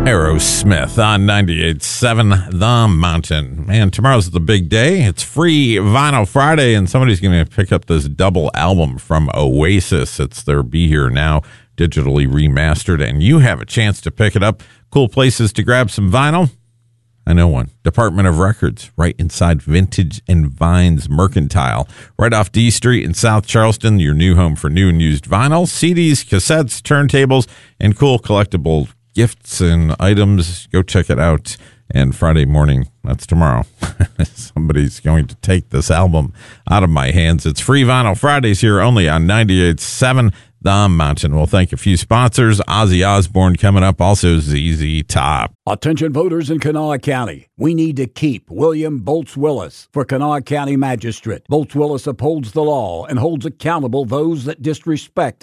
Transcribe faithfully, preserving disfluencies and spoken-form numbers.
Aerosmith on ninety-eight point seven The Mountain. Man, tomorrow's the big day. It's free Vinyl Friday, and somebody's going to pick up this double album from Oasis. It's their Be Here Now, digitally remastered, and you have a chance to pick it up. Cool places to grab some vinyl. I know one. Department of Records, right inside Vintage and Vines Mercantile, right off D Street in South Charleston, your new home for new and used vinyl, C Ds, cassettes, turntables, and cool collectible gifts and items. Go check it out. And Friday morning, that's tomorrow, somebody's going to take this album out of my hands. It's free Vinyl Fridays here only on ninety-eight point seven The Mountain. We'll thank a few sponsors. Ozzy Osbourne coming up, also Z Z Top. Attention voters in Kanawha County. We need to keep William Bolts Willis for Kanawha County Magistrate. Bolts Willis upholds the law and holds accountable those that disrespect